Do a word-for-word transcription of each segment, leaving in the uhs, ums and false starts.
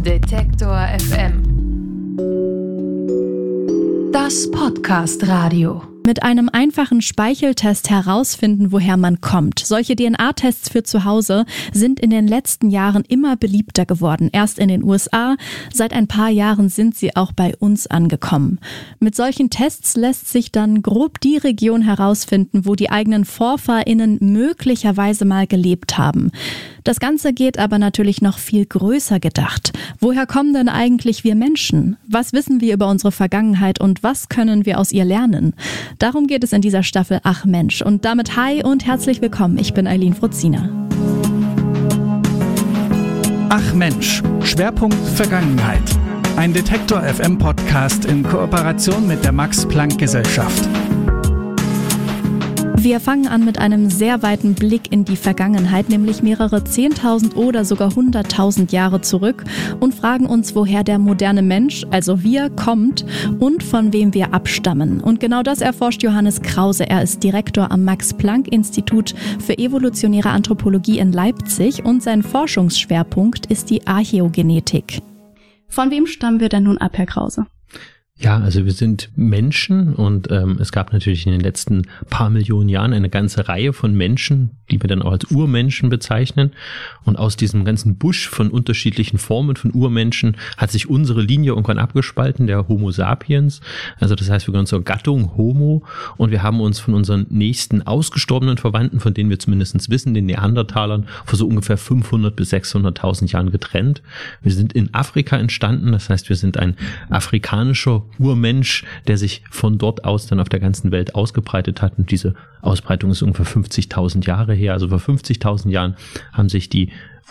Detektor F M. Das Podcast-Radio. Mit einem einfachen Speicheltest herausfinden, woher man kommt. Solche D N A-Tests für zu Hause sind in den letzten Jahren immer beliebter geworden. Erst in den U S A, seit ein paar Jahren sind sie auch bei uns angekommen. Mit solchen Tests lässt sich dann grob die Region herausfinden, wo die eigenen VorfahrInnen möglicherweise mal gelebt haben. Das Ganze geht aber natürlich noch viel größer gedacht. Woher kommen denn eigentlich wir Menschen? Was wissen wir über unsere Vergangenheit und was können wir aus ihr lernen? Darum geht es in dieser Staffel Ach Mensch. Und damit hi und herzlich willkommen. Ich bin Eileen Fruzina. Ach Mensch, Schwerpunkt Vergangenheit. Ein Detektor F M Podcast in Kooperation mit der Max-Planck-Gesellschaft. Wir fangen an mit einem sehr weiten Blick in die Vergangenheit, nämlich mehrere zehntausend oder sogar hunderttausend Jahre zurück und fragen uns, woher der moderne Mensch, also wir, kommt und von wem wir abstammen. Und genau das erforscht Johannes Krause. Er ist Direktor am Max-Planck-Institut für evolutionäre Anthropologie in Leipzig und sein Forschungsschwerpunkt ist die Archäogenetik. Von wem stammen wir denn nun ab, Herr Krause? Ja, also wir sind Menschen und ähm, es gab natürlich in den letzten paar Millionen Jahren eine ganze Reihe von Menschen, die wir dann auch als Urmenschen bezeichnen. Und aus diesem ganzen Busch von unterschiedlichen Formen von Urmenschen hat sich unsere Linie irgendwann abgespalten, der Homo sapiens. Also das heißt, wir gehören zur Gattung Homo und wir haben uns von unseren nächsten ausgestorbenen Verwandten, von denen wir zumindest wissen, den Neandertalern, vor so ungefähr fünfhundert bis sechshunderttausend Jahren getrennt. Wir sind in Afrika entstanden, das heißt, wir sind ein afrikanischer Urmensch, der sich von dort aus dann auf der ganzen Welt ausgebreitet hat. Und diese Ausbreitung ist ungefähr fünfzigtausend Jahre her. Also vor fünfzigtausend Jahren haben sich die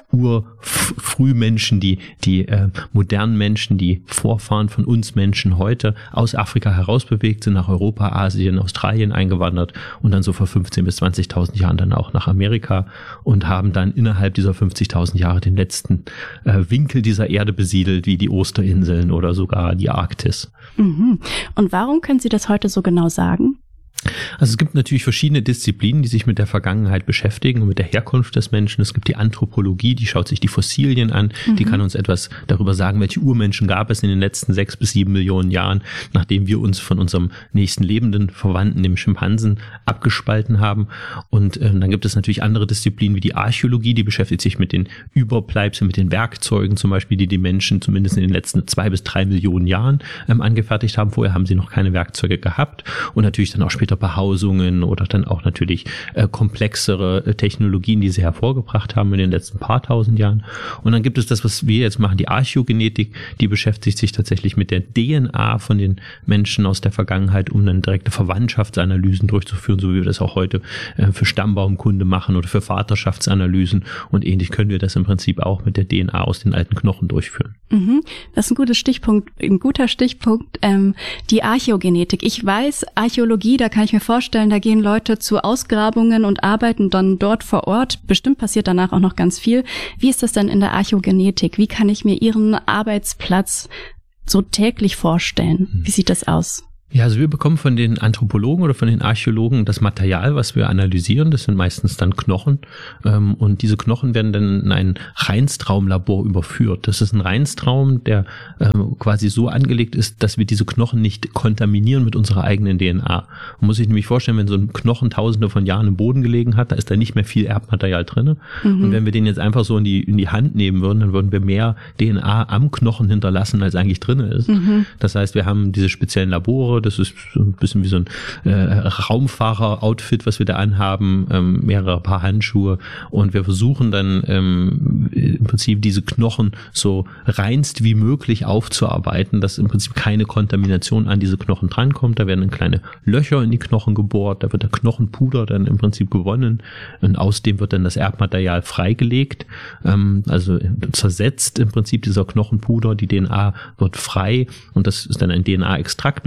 Urfrühmenschen, die die äh, modernen Menschen, die Vorfahren von uns Menschen heute aus Afrika herausbewegt, sind nach Europa, Asien, Australien eingewandert und dann so vor fünfzehntausend bis zwanzigtausend Jahren dann auch nach Amerika und haben dann innerhalb dieser fünfzigtausend Jahre den letzten äh, Winkel dieser Erde besiedelt, wie die Osterinseln oder sogar die Arktis. Mhm. Und warum können Sie das heute so genau sagen? Also es gibt natürlich verschiedene Disziplinen, die sich mit der Vergangenheit beschäftigen und mit der Herkunft des Menschen. Es gibt die Anthropologie, die schaut sich die Fossilien an, mhm. die kann uns etwas darüber sagen, welche Urmenschen gab es in den letzten sechs bis sieben Millionen Jahren, nachdem wir uns von unserem nächsten lebenden Verwandten, dem Schimpansen, abgespalten haben. Und ähm, dann gibt es natürlich andere Disziplinen wie die Archäologie, die beschäftigt sich mit den Überbleibseln, mit den Werkzeugen zum Beispiel, die die Menschen zumindest in den letzten zwei bis drei Millionen Jahren ähm, angefertigt haben. Vorher haben sie noch keine Werkzeuge gehabt und natürlich dann auch später Behausungen oder dann auch natürlich äh, komplexere äh, Technologien, die sie hervorgebracht haben in den letzten paar tausend Jahren. Und dann gibt es das, was wir jetzt machen, die Archäogenetik, die beschäftigt sich tatsächlich mit der D N A von den Menschen aus der Vergangenheit, um dann direkte Verwandtschaftsanalysen durchzuführen, so wie wir das auch heute äh, für Stammbaumkunde machen oder für Vaterschaftsanalysen. Und ähnlich können wir das im Prinzip auch mit der D N A aus den alten Knochen durchführen. Mhm. Das ist ein guter Stichpunkt, ein guter Stichpunkt, ähm, die Archäogenetik. Ich weiß, Archäologie, da kann ich mir vorstellen, da gehen Leute zu Ausgrabungen und arbeiten dann dort vor Ort. Bestimmt passiert danach auch noch ganz viel. Wie ist das denn in der Archäogenetik? Wie kann ich mir Ihren Arbeitsplatz so täglich vorstellen? Wie sieht das aus? Ja, also wir bekommen von den Anthropologen oder von den Archäologen das Material, was wir analysieren. Das sind meistens dann Knochen. Und diese Knochen werden dann in ein Reinstraumlabor überführt. Das ist ein Reinstraum, der quasi so angelegt ist, dass wir diese Knochen nicht kontaminieren mit unserer eigenen D N A. Man muss sich nämlich vorstellen, wenn so ein Knochen tausende von Jahren im Boden gelegen hat, da ist da nicht mehr viel Erbmaterial drin. Mhm. Und wenn wir den jetzt einfach so in die, in die Hand nehmen würden, dann würden wir mehr D N A am Knochen hinterlassen, als eigentlich drin ist. Mhm. Das heißt, wir haben diese speziellen Labore. Das ist so ein bisschen wie so ein äh, Raumfahrer-Outfit, was wir da anhaben, ähm, mehrere Paar Handschuhe. Und wir versuchen dann ähm, im Prinzip diese Knochen so reinst wie möglich aufzuarbeiten, dass im Prinzip keine Kontamination an diese Knochen drankommt. Da werden dann kleine Löcher in die Knochen gebohrt, da wird der Knochenpuder dann im Prinzip gewonnen und aus dem wird dann das Erbmaterial freigelegt, ähm, also zersetzt im Prinzip dieser Knochenpuder, die D N A wird frei und das ist dann ein D N A-Extrakt und das muss dann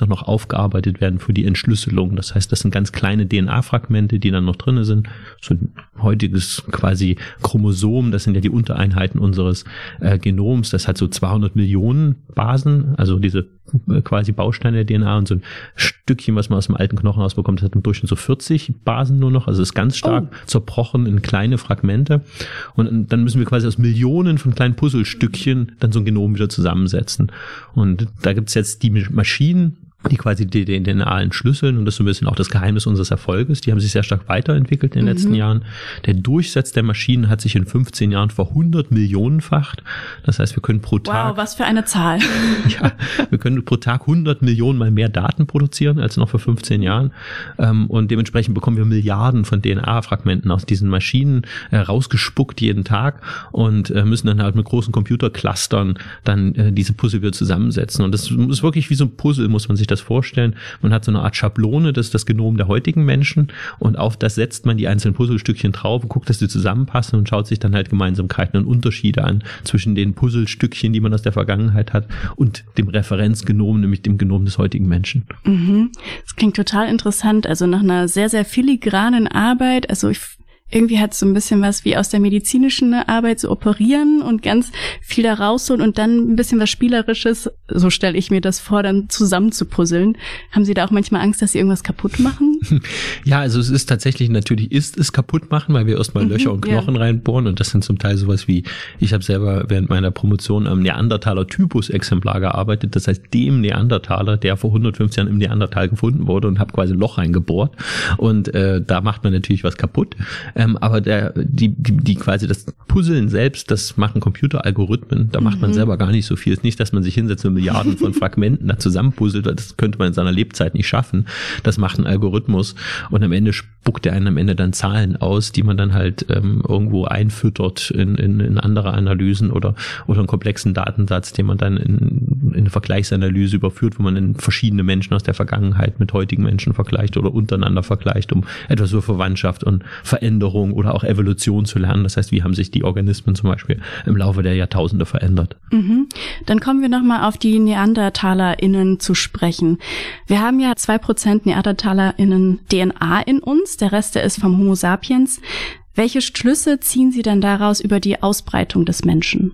später noch aufgearbeitet werden für die Entschlüsselung. Das heißt, das sind ganz kleine D N A-Fragmente, die dann noch drin sind. So ein heutiges quasi Chromosom, das sind ja die Untereinheiten unseres äh, Genoms. Das hat so zweihundert Millionen Basen, also diese äh, quasi Bausteine der D N A, und so ein Stückchen, was man aus dem alten Knochen rausbekommt, das hat im Durchschnitt so vierzig Basen nur noch. Also ist ganz stark oh. zerbrochen in kleine Fragmente. Und dann müssen wir quasi aus Millionen von kleinen Puzzlestückchen dann so ein Genom wieder zusammensetzen. Und da gibt es jetzt die Maschinen, die quasi die D N A entschlüsseln, und das ist so ein bisschen auch das Geheimnis unseres Erfolges. Die haben sich sehr stark weiterentwickelt in den mhm. letzten Jahren. Der Durchsatz der Maschinen hat sich in fünfzehn Jahren verhundert Millionenfacht. Das heißt, wir können pro Tag... Wow, was für eine Zahl. Ja, wir können pro Tag hundert Millionen mal mehr Daten produzieren als noch vor fünfzehn Jahren. Und dementsprechend bekommen wir Milliarden von D N A-Fragmenten aus diesen Maschinen rausgespuckt jeden Tag und müssen dann halt mit großen Computerclustern dann diese Puzzle wieder zusammensetzen. Und das ist wirklich wie so ein Puzzle, muss man sich das vorstellen. Man hat so eine Art Schablone, das ist das Genom der heutigen Menschen, und auf das setzt man die einzelnen Puzzlestückchen drauf und guckt, dass die zusammenpassen, und schaut sich dann halt Gemeinsamkeiten und Unterschiede an zwischen den Puzzlestückchen, die man aus der Vergangenheit hat, und dem Referenzgenom, nämlich dem Genom des heutigen Menschen. Mhm. Das klingt total interessant, also nach einer sehr, sehr filigranen Arbeit. Also ich Irgendwie hat es so ein bisschen was wie aus der medizinischen Arbeit, so operieren und ganz viel da rausholen und dann ein bisschen was Spielerisches, so stelle ich mir das vor, dann zusammen zu puzzeln. Haben Sie da auch manchmal Angst, dass Sie irgendwas kaputt machen? Ja, also es ist tatsächlich, natürlich ist es kaputt machen, weil wir erstmal mhm, Löcher und Knochen ja. reinbohren, und das sind zum Teil sowas wie, ich habe selber während meiner Promotion am Neandertaler-Typus-Exemplar gearbeitet, das heißt dem Neandertaler, der vor hundertfünfzig Jahren im Neandertal gefunden wurde, und habe quasi ein Loch reingebohrt, und äh, da macht man natürlich was kaputt. Ähm, aber der, die, die, die quasi das Puzzeln selbst, das machen Computeralgorithmen, da macht man mhm. selber gar nicht so viel. Es ist nicht, dass man sich hinsetzt und Milliarden von Fragmenten da zusammenpuzzelt, das könnte man in seiner Lebzeit nicht schaffen. Das macht ein Algorithmus, und am Ende spuckt er einen am Ende dann Zahlen aus, die man dann halt ähm, irgendwo einfüttert in, in, in andere Analysen oder, oder einen komplexen Datensatz, den man dann in, in eine Vergleichsanalyse überführt, wo man dann verschiedene Menschen aus der Vergangenheit mit heutigen Menschen vergleicht oder untereinander vergleicht, um etwas über Verwandtschaft und Veränderung oder auch Evolution zu lernen. Das heißt, wie haben sich die Organismen zum Beispiel im Laufe der Jahrtausende verändert. Mhm. Dann kommen wir nochmal auf die NeandertalerInnen zu sprechen. Wir haben ja zwei Prozent NeandertalerInnen D N A in uns, der Rest, der ist vom Homo sapiens. Welche Schlüsse ziehen Sie denn daraus über die Ausbreitung des Menschen?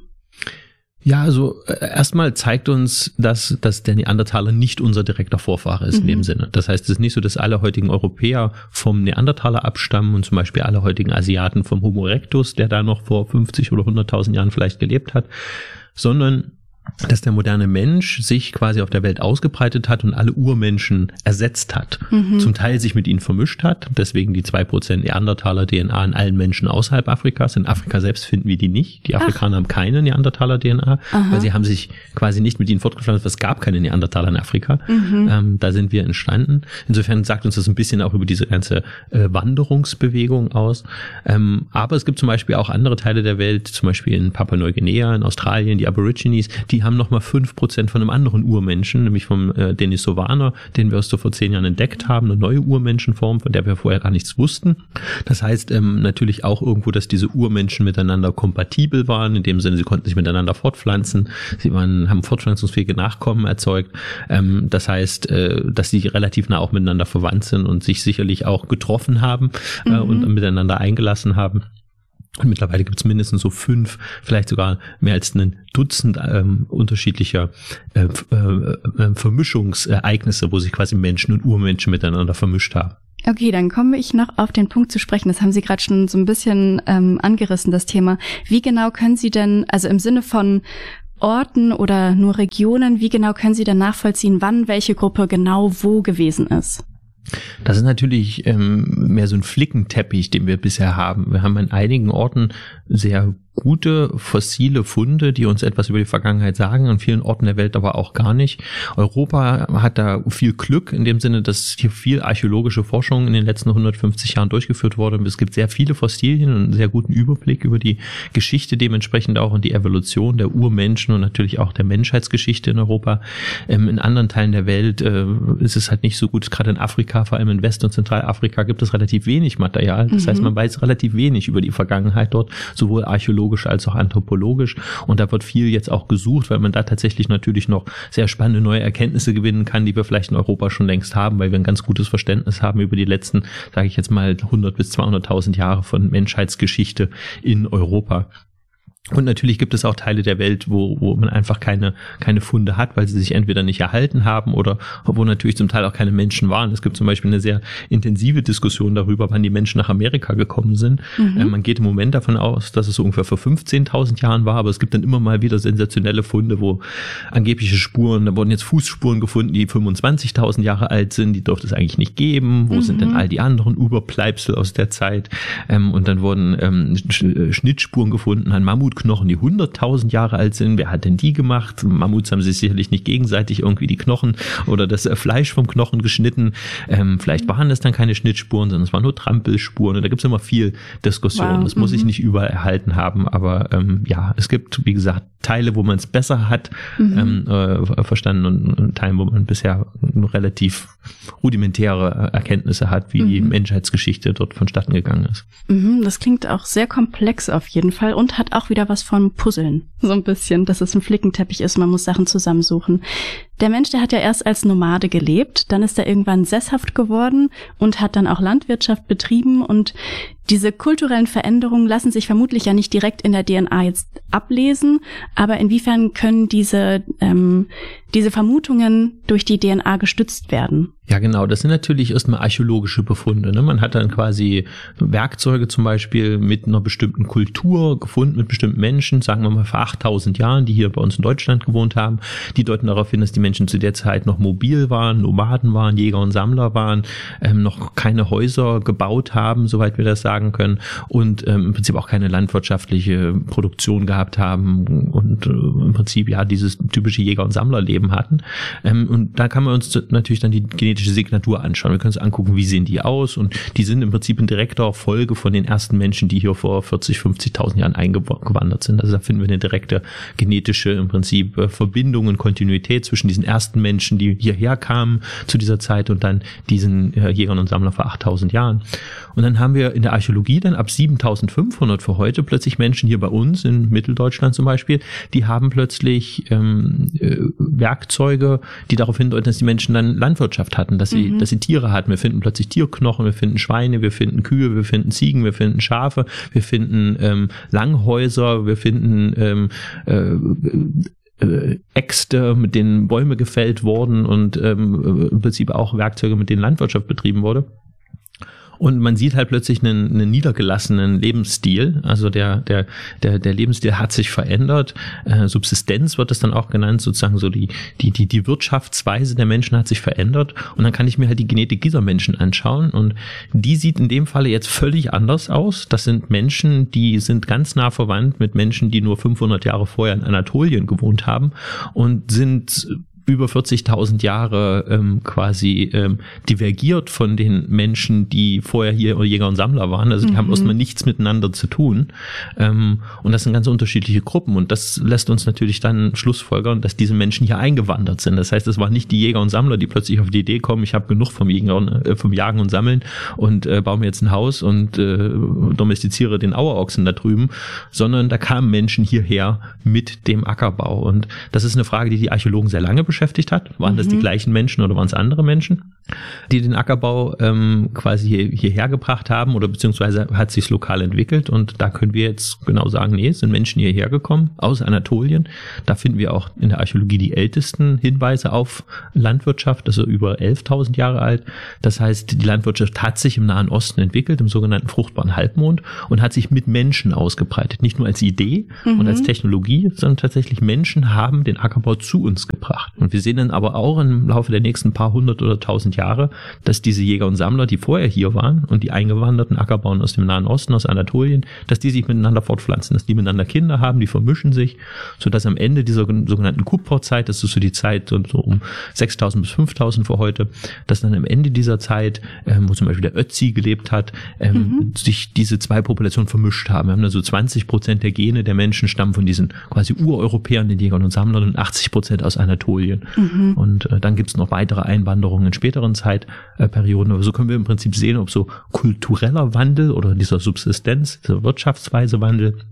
Ja, also äh, erstmal zeigt uns, dass, dass der Neandertaler nicht unser direkter Vorfahre ist mhm. in dem Sinne. Das heißt, es ist nicht so, dass alle heutigen Europäer vom Neandertaler abstammen und zum Beispiel alle heutigen Asiaten vom Homo erectus, der da noch vor fünfzig oder hunderttausend Jahren vielleicht gelebt hat, sondern dass der moderne Mensch sich quasi auf der Welt ausgebreitet hat und alle Urmenschen ersetzt hat. Mhm. Zum Teil sich mit ihnen vermischt hat, deswegen die zwei Prozent Neandertaler-D N A in allen Menschen außerhalb Afrikas. In Afrika selbst finden wir die nicht. Die Afrikaner Ach. haben keine Neandertaler-D N A, Aha. weil sie haben sich quasi nicht mit ihnen fortgepflanzt. Es gab keine Neandertaler in Afrika. Mhm. Ähm, da sind wir entstanden. Insofern sagt uns das ein bisschen auch über diese ganze äh, Wanderungsbewegung aus. Ähm, aber es gibt zum Beispiel auch andere Teile der Welt, zum Beispiel in Papua-Neuguinea, in Australien, die Aborigines, die haben nochmal fünf Prozent von einem anderen Urmenschen, nämlich vom äh, Denisovaner, den wir erst so vor zehn Jahren entdeckt haben, eine neue Urmenschenform, von der wir vorher gar nichts wussten. Das heißt ähm, natürlich auch irgendwo, dass diese Urmenschen miteinander kompatibel waren, in dem Sinne, sie konnten sich miteinander fortpflanzen, sie waren, haben fortpflanzungsfähige Nachkommen erzeugt. Ähm, das heißt, äh, dass sie relativ nah auch miteinander verwandt sind und sich sicherlich auch getroffen haben äh, mhm. und miteinander eingelassen haben. Und mittlerweile gibt es mindestens so fünf, vielleicht sogar mehr als ein Dutzend ähm, unterschiedlicher äh, äh, Vermischungsereignisse, wo sich quasi Menschen und Urmenschen miteinander vermischt haben. Okay, dann komme ich noch auf den Punkt zu sprechen. Das haben Sie gerade schon so ein bisschen ähm, angerissen, das Thema. Wie genau können Sie denn, also im Sinne von Orten oder nur Regionen, wie genau können Sie denn nachvollziehen, wann welche Gruppe genau wo gewesen ist? Das ist natürlich ähm, mehr so ein Flickenteppich, den wir bisher haben. Wir haben an einigen Orten sehr gute fossile Funde, die uns etwas über die Vergangenheit sagen, an vielen Orten der Welt aber auch gar nicht. Europa hat da viel Glück in dem Sinne, dass hier viel archäologische Forschung in den letzten hundertfünfzig Jahren durchgeführt wurde. Es gibt sehr viele Fossilien und einen sehr guten Überblick über die Geschichte dementsprechend auch und die Evolution der Urmenschen und natürlich auch der Menschheitsgeschichte in Europa. Ähm, in anderen Teilen der Welt äh, ist es halt nicht so gut. Gerade in Afrika, vor allem in West- und Zentralafrika, gibt es relativ wenig Material. Das mhm. heißt, man weiß relativ wenig über die Vergangenheit dort, sowohl archäologisch archäologisch als auch anthropologisch. Und da wird viel jetzt auch gesucht, weil man da tatsächlich natürlich noch sehr spannende neue Erkenntnisse gewinnen kann, die wir vielleicht in Europa schon längst haben, weil wir ein ganz gutes Verständnis haben über die letzten, sage ich jetzt mal, hundert bis zweihunderttausend Jahre von Menschheitsgeschichte in Europa. Und natürlich gibt es auch Teile der Welt, wo, wo man einfach keine, keine Funde hat, weil sie sich entweder nicht erhalten haben oder wo natürlich zum Teil auch keine Menschen waren. Es gibt zum Beispiel eine sehr intensive Diskussion darüber, wann die Menschen nach Amerika gekommen sind. Mhm. Äh, man geht im Moment davon aus, dass es so ungefähr vor fünfzehntausend Jahren war, aber es gibt dann immer mal wieder sensationelle Funde, wo angebliche Spuren, da wurden jetzt Fußspuren gefunden, die fünfundzwanzigtausend Jahre alt sind, die dürfte es eigentlich nicht geben. Wo mhm. sind denn all die anderen Überbleibsel aus der Zeit? Ähm, und dann wurden ähm, Schnittspuren gefunden an Mammut Knochen, die hunderttausend Jahre alt sind. Wer hat denn die gemacht? Mammuts haben sich sicherlich nicht gegenseitig irgendwie die Knochen oder das Fleisch vom Knochen geschnitten. Ähm, vielleicht waren das dann keine Schnittspuren, sondern es waren nur Trampelspuren. Und da gibt es immer viel Diskussion. Wow. Das muss sich nicht überall erhalten haben. Aber ähm, ja, es gibt, wie gesagt, Teile, wo man es besser hat mhm. ähm, äh, verstanden und, und Teile, wo man bisher nur relativ rudimentäre Erkenntnisse hat, wie mhm. die Menschheitsgeschichte dort vonstatten gegangen ist. Mhm, das klingt auch sehr komplex auf jeden Fall und hat auch wieder was von Puzzeln. So ein bisschen, dass es ein Flickenteppich ist, man muss Sachen zusammensuchen. Der Mensch, der hat ja erst als Nomade gelebt, dann ist er irgendwann sesshaft geworden und hat dann auch Landwirtschaft betrieben und diese kulturellen Veränderungen lassen sich vermutlich ja nicht direkt in der D N A jetzt ablesen, aber inwiefern können diese ähm, diese Vermutungen durch die D N A gestützt werden? Ja, genau. Das sind natürlich erstmal archäologische Befunde. Ne? Man hat dann quasi Werkzeuge zum Beispiel mit einer bestimmten Kultur gefunden, mit bestimmten Menschen, sagen wir mal vor achttausend Jahren, die hier bei uns in Deutschland gewohnt haben. Die deuten darauf hin, dass die Menschen zu der Zeit noch mobil waren, Nomaden waren, Jäger und Sammler waren, ähm, noch keine Häuser gebaut haben, soweit wir das sagen können, und ähm, im Prinzip auch keine landwirtschaftliche Produktion gehabt haben und äh, im Prinzip ja dieses typische Jäger- und Sammlerleben hatten. Ähm, und da kann man uns natürlich dann die genetische Signatur anschauen. Wir können uns angucken, wie sehen die aus, und die sind im Prinzip in direkter Folge von den ersten Menschen, die hier vor vierzig, fünfzigtausend Jahren eingewandert sind. Also da finden wir eine direkte genetische im Prinzip Verbindung und Kontinuität zwischen diesen ersten Menschen, die hierher kamen zu dieser Zeit, und dann diesen äh, Jägern und Sammlern vor achttausend Jahren. Und dann haben wir in der Archäologie dann ab siebentausendfünfhundert für heute plötzlich Menschen hier bei uns in Mitteldeutschland zum Beispiel, die haben plötzlich ähm, äh, Werkzeuge, die darauf hindeuten, dass die Menschen dann Landwirtschaft hatten, dass sie, mhm. dass sie Tiere hatten. Wir finden plötzlich Tierknochen, wir finden Schweine, wir finden Kühe, wir finden Ziegen, wir finden Schafe, wir finden ähm, Langhäuser, wir finden ähm, äh, äh, Äxte, mit denen Bäume gefällt wurden, und ähm, im Prinzip auch Werkzeuge, mit denen Landwirtschaft betrieben wurde. Und man sieht halt plötzlich einen, einen niedergelassenen Lebensstil. Also der, der, der, der Lebensstil hat sich verändert. Äh, Subsistenz wird es dann auch genannt, sozusagen so die, die, die, die Wirtschaftsweise der Menschen hat sich verändert. Und dann kann ich mir halt die Genetik dieser Menschen anschauen. Und die sieht in dem Falle jetzt völlig anders aus. Das sind Menschen, die sind ganz nah verwandt mit Menschen, die nur fünfhundert Jahre vorher in Anatolien gewohnt haben und sind über vierzigtausend Jahre ähm, quasi ähm, divergiert von den Menschen, die vorher hier Jäger und Sammler waren. Also die mhm. haben erstmal nichts miteinander zu tun. Ähm, und das sind ganz unterschiedliche Gruppen. Und das lässt uns natürlich dann schlussfolgern, dass diese Menschen hier eingewandert sind. Das heißt, es waren nicht die Jäger und Sammler, die plötzlich auf die Idee kommen, ich habe genug vom, Jäger, äh, vom Jagen und Sammeln und äh, baue mir jetzt ein Haus und äh, domestiziere den Auerochsen da drüben, sondern da kamen Menschen hierher mit dem Ackerbau. Und das ist eine Frage, die die Archäologen sehr lange beschäftigt hat. Waren mhm. das die gleichen Menschen oder waren es andere Menschen, die den Ackerbau ähm, quasi hier, hierher gebracht haben, oder beziehungsweise hat sich lokal entwickelt? Und da können wir jetzt genau sagen, nee, es sind Menschen hierher gekommen aus Anatolien. Da finden wir auch in der Archäologie die ältesten Hinweise auf Landwirtschaft, also über elftausend Jahre alt. Das heißt, die Landwirtschaft hat sich im Nahen Osten entwickelt, im sogenannten fruchtbaren Halbmond, und hat sich mit Menschen ausgebreitet. Nicht nur als Idee mhm. und als Technologie, sondern tatsächlich Menschen haben den Ackerbau zu uns gebracht. Und wir sehen dann aber auch im Laufe der nächsten paar hundert oder tausend Jahre, dass diese Jäger und Sammler, die vorher hier waren und die eingewanderten Ackerbauern aus dem Nahen Osten, aus Anatolien, dass die sich miteinander fortpflanzen, dass die miteinander Kinder haben, die vermischen sich, sodass am Ende dieser sogenannten Kupferzeit, das ist so die Zeit so um sechstausend bis fünftausend vor heute, dass dann am Ende dieser Zeit, ähm, wo zum Beispiel der Ötzi gelebt hat, ähm, mhm. sich diese zwei Populationen vermischt haben. Wir haben also zwanzig Prozent der Gene der Menschen stammen von diesen quasi Ureuropäern, den Jägern und Sammlern, und achtzig Prozent aus Anatolien. Mhm. Und äh, dann gibt es noch weitere Einwanderungen in späteren Zeitperioden. Aber so können wir im Prinzip sehen, ob so kultureller Wandel oder dieser Subsistenz, dieser Wirtschaftsweise Wandel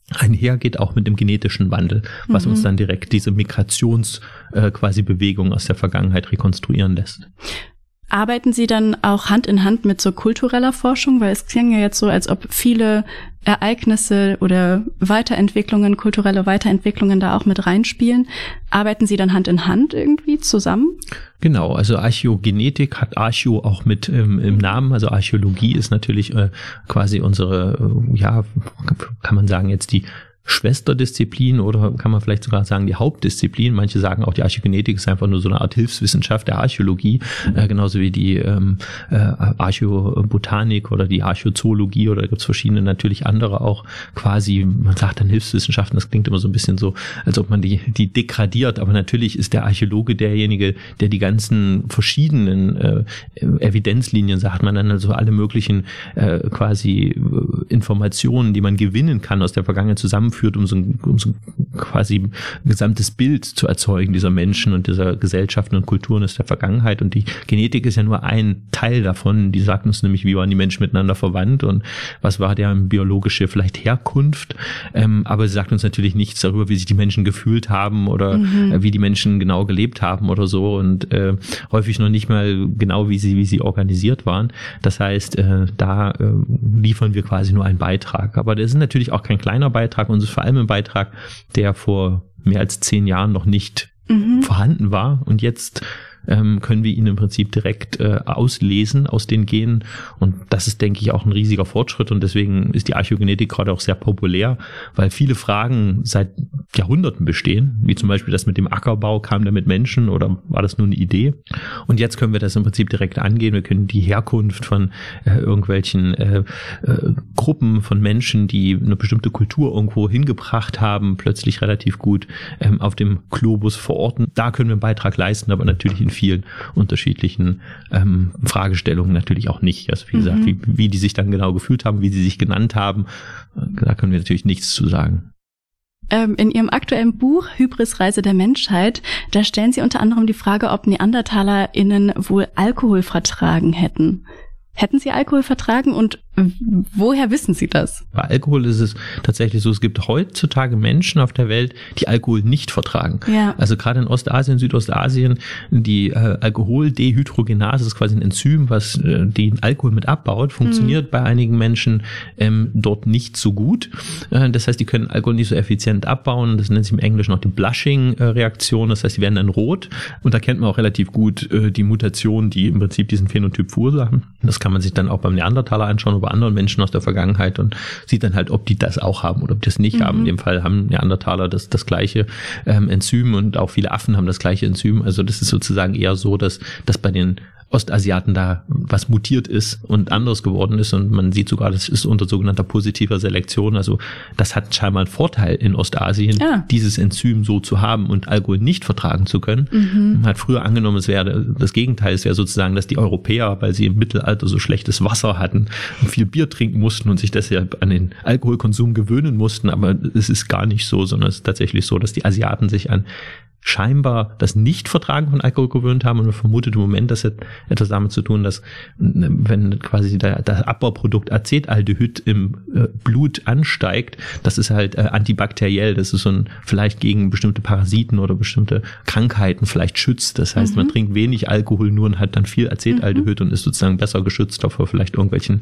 einhergeht, auch mit dem genetischen Wandel, was mhm. uns dann direkt diese Migrations äh, quasi Bewegung aus der Vergangenheit rekonstruieren lässt. Arbeiten Sie dann auch Hand in Hand mit so kultureller Forschung? Weil es klingt ja jetzt so, als ob viele Ereignisse oder Weiterentwicklungen, kulturelle Weiterentwicklungen da auch mit reinspielen. Arbeiten Sie dann Hand in Hand irgendwie zusammen? Genau, also Archäogenetik hat Archäo auch mit ähm, im Namen, also Archäologie ist natürlich äh, quasi unsere, äh, ja, kann man sagen jetzt die Schwesterdisziplin oder kann man vielleicht sogar sagen die Hauptdisziplin. Manche sagen auch, die Archäogenetik ist einfach nur so eine Art Hilfswissenschaft der Archäologie, äh, genauso wie die ähm, äh, Archäobotanik oder die Archäozoologie oder da gibt es verschiedene natürlich andere auch quasi, man sagt dann Hilfswissenschaften, das klingt immer so ein bisschen so, als ob man die die degradiert, aber natürlich ist der Archäologe derjenige, der die ganzen verschiedenen äh, Evidenzlinien, sagt man dann, also alle möglichen äh, quasi äh, Informationen, die man gewinnen kann aus der Vergangenheit zusammenführt, um so, ein, um so ein quasi ein gesamtes Bild zu erzeugen dieser Menschen und dieser Gesellschaften und Kulturen aus der Vergangenheit. Und die Genetik ist ja nur ein Teil davon. Die sagt uns nämlich, wie waren die Menschen miteinander verwandt und was war deren biologische vielleicht Herkunft. Ähm, aber sie sagt uns natürlich nichts darüber, wie sich die Menschen gefühlt haben oder mhm. äh, wie die Menschen genau gelebt haben oder so und äh, häufig noch nicht mal genau, wie sie, wie sie organisiert waren. Das heißt, äh, da äh, liefern wir quasi nur einen Beitrag. Aber das ist natürlich auch kein kleiner Beitrag und vor allem ein Beitrag, der vor mehr als zehn Jahren noch nicht mhm. vorhanden war und jetzt ähm, können wir ihn im Prinzip direkt äh, auslesen aus den Genen und das ist, denke ich, auch ein riesiger Fortschritt und deswegen ist die Archäogenetik gerade auch sehr populär, weil viele Fragen seit Jahrhunderten bestehen, wie zum Beispiel das mit dem Ackerbau, kam der mit Menschen oder war das nur eine Idee? Und jetzt können wir das im Prinzip direkt angehen, wir können die Herkunft von äh, irgendwelchen äh, äh, Gruppen von Menschen, die eine bestimmte Kultur irgendwo hingebracht haben, plötzlich relativ gut ähm, auf dem Globus verorten. Da können wir einen Beitrag leisten, aber natürlich in vielen unterschiedlichen ähm, Fragestellungen natürlich auch nicht. Also wie mhm. gesagt, wie, wie die sich dann genau gefühlt haben, wie sie sich genannt haben, da können wir natürlich nichts zu sagen. Ähm, in Ihrem aktuellen Buch Hybris Reise der Menschheit, da stellen Sie unter anderem die Frage, ob NeandertalerInnen wohl Alkohol vertragen hätten. Hätten Sie Alkohol vertragen und woher wissen Sie das? Bei Alkohol ist es tatsächlich so, es gibt heutzutage Menschen auf der Welt, die Alkohol nicht vertragen. Ja. Also gerade in Ostasien, Südostasien, die äh, Alkoholdehydrogenase, das ist quasi ein Enzym, was äh, den Alkohol mit abbaut, funktioniert mhm. bei einigen Menschen ähm, dort nicht so gut. Äh, das heißt, die können Alkohol nicht so effizient abbauen. Das nennt sich im Englischen noch die Blushing-Reaktion. Das heißt, die werden dann rot. Und da kennt man auch relativ gut äh, die Mutationen, die im Prinzip diesen Phänotyp verursachen. Das kann man sich dann auch beim Neandertaler anschauen oder bei anderen Menschen aus der Vergangenheit und sieht dann halt, ob die das auch haben oder ob die das nicht mhm. haben. In dem Fall haben Neandertaler das, das gleiche ähm, Enzym und auch viele Affen haben das gleiche Enzym. Also das ist sozusagen eher so, dass, dass bei den Ostasiaten da was mutiert ist und anders geworden ist und man sieht sogar, das ist unter sogenannter positiver Selektion, also das hat scheinbar einen Vorteil in Ostasien, ja. dieses Enzym so zu haben und Alkohol nicht vertragen zu können. Mhm. Man hat früher angenommen, es wäre das Gegenteil, es wäre sozusagen, dass die Europäer, weil sie im Mittelalter so schlechtes Wasser hatten, viel Bier trinken mussten und sich deshalb an den Alkoholkonsum gewöhnen mussten, aber es ist gar nicht so, sondern es ist tatsächlich so, dass die Asiaten sich an scheinbar das Nicht-Vertragen von Alkohol gewöhnt haben und man vermutet im Moment, das hat etwas damit zu tun, dass wenn quasi der, das Abbauprodukt Acetaldehyd im äh, Blut ansteigt, das ist halt äh, antibakteriell, das ist so ein vielleicht gegen bestimmte Parasiten oder bestimmte Krankheiten vielleicht schützt. Das heißt, mhm. man trinkt wenig Alkohol nur und hat dann viel Acetaldehyd mhm. und ist sozusagen besser geschützt vor vielleicht irgendwelchen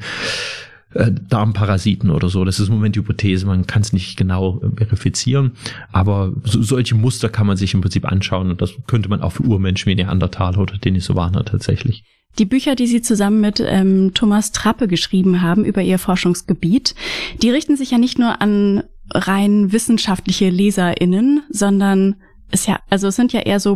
Darmparasiten oder so. Das ist im Moment die Hypothese, man kann es nicht genau verifizieren, aber so, solche Muster kann man sich im Prinzip anschauen und das könnte man auch für Urmenschen wie Neandertaler oder Denisovaner tatsächlich. Die Bücher, die Sie zusammen mit ähm, Thomas Trappe geschrieben haben über Ihr Forschungsgebiet, die richten sich ja nicht nur an rein wissenschaftliche LeserInnen, sondern es ja, also es sind ja eher so